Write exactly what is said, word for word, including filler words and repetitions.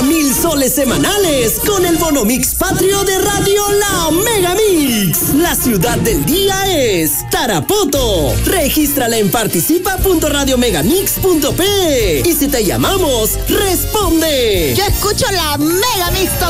mil soles semanales con el bono mix patrio de Radio La Mega Mix. La ciudad del día es Tarapoto. Regístrala en participa punto radio megamix punto pe. Y si te llamamos, responde. Yo escucho La Mega Mix.